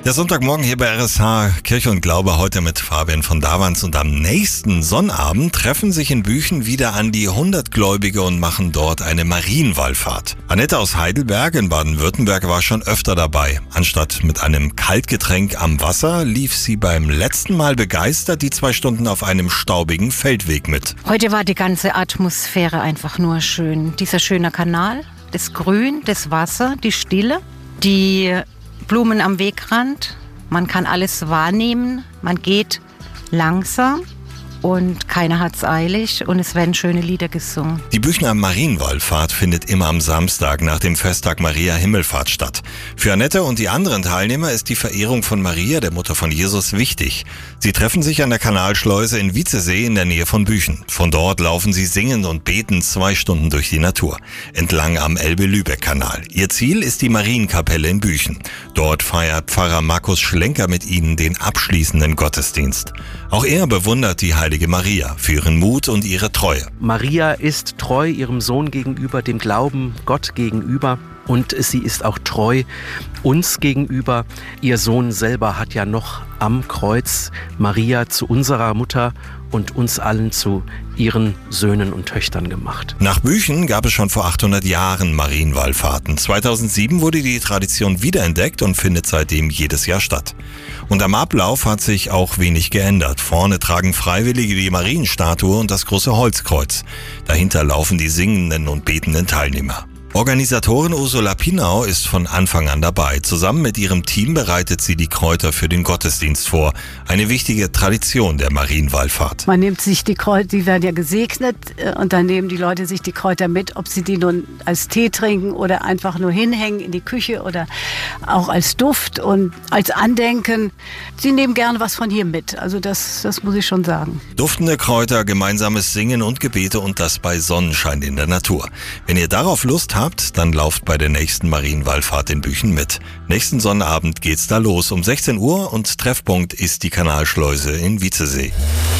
Der Sonntagmorgen hier bei RSH, Kirche und Glaube, heute mit Fabian von Davans. Und am nächsten Sonnabend treffen sich in Büchen wieder an die 100 Gläubige und machen dort eine Marienwallfahrt. Annette aus Heidelberg in Baden-Württemberg war schon öfter dabei. Anstatt mit einem Kaltgetränk am Wasser lief sie beim letzten Mal begeistert die 2 Stunden auf einem staubigen Feldweg mit. Heute war die ganze Atmosphäre einfach nur schön. Dieser schöne Kanal, das Grün, das Wasser, die Stille, die Blumen am Wegrand, man kann alles wahrnehmen, man geht langsam und keiner hat's eilig und es werden schöne Lieder gesungen. Die Büchner Marienwallfahrt findet immer am Samstag nach dem Festtag Maria Himmelfahrt statt. Für Annette und die anderen Teilnehmer ist die Verehrung von Maria, der Mutter von Jesus, wichtig. Sie treffen sich an der Kanalschleuse in Wietzesee in der Nähe von Büchen. Von dort laufen sie singend und betend 2 Stunden durch die Natur, entlang am Elbe-Lübeck-Kanal. Ihr Ziel ist die Marienkapelle in Büchen. Dort feiert Pfarrer Markus Schlenker mit ihnen den abschließenden Gottesdienst. Auch er bewundert die Heilige Maria für ihren Mut und ihre Treue. Maria ist treu ihrem Sohn gegenüber, dem Glauben Gott gegenüber. Und sie ist auch treu uns gegenüber. Ihr Sohn selber hat ja noch am Kreuz Maria zu unserer Mutter und uns allen zu ihren Söhnen und Töchtern gemacht. Nach Büchen gab es schon vor 800 Jahren Marienwallfahrten. 2007 wurde die Tradition wiederentdeckt und findet seitdem jedes Jahr statt. Und am Ablauf hat sich auch wenig geändert. Vorne tragen Freiwillige die Marienstatue und das große Holzkreuz. Dahinter laufen die singenden und betenden Teilnehmer. Organisatorin Ursula Pinau ist von Anfang an dabei. Zusammen mit ihrem Team bereitet sie die Kräuter für den Gottesdienst vor. Eine wichtige Tradition der Marienwallfahrt. Man nimmt sich die Kräuter, die werden ja gesegnet und dann nehmen die Leute sich die Kräuter mit, ob sie die nun als Tee trinken oder einfach nur hinhängen in die Küche oder auch als Duft und als Andenken. Sie nehmen gerne was von hier mit, also das muss ich schon sagen. Duftende Kräuter, gemeinsames Singen und Gebete und das bei Sonnenschein in der Natur. Wenn ihr darauf Lust habt, dann lauft bei der nächsten Marienwallfahrt in Büchen mit. Nächsten Sonnabend geht's da los um 16 Uhr und Treffpunkt ist die Kanalschleuse in Wietzesee.